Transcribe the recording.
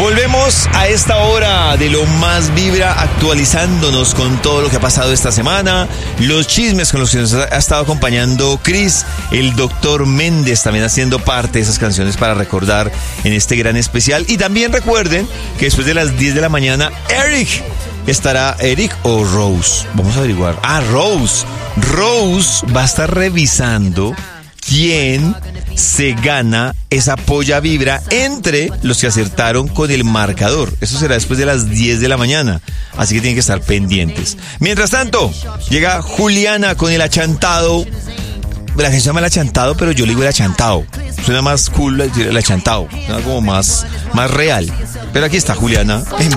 Volvemos a esta hora de lo más vibra, actualizándonos con todo lo que ha pasado esta semana, los chismes con los que nos ha estado acompañando Chris, el Dr. Méndez, también haciendo parte de esas canciones para recordar en este gran especial. Y también recuerden que después de las 10 de la mañana, ¿estará Eric o Rose? Vamos a averiguar. Rose. Rose va a estar revisando quién se gana esa polla vibra entre los que acertaron con el marcador. Eso será después de las 10 de la mañana, así que tienen que estar pendientes. Mientras tanto, llega Juliana con el achantado. La gente se llama el achantado, pero yo le digo el achantado. Suena más cool el achantado, suena como más real. Pero aquí está Juliana en